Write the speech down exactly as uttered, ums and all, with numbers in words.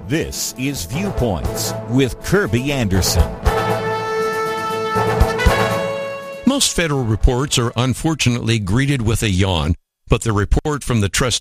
This is Viewpoints with Kirby Anderson. Most federal reports are unfortunately greeted with a yawn, but the report from the trustee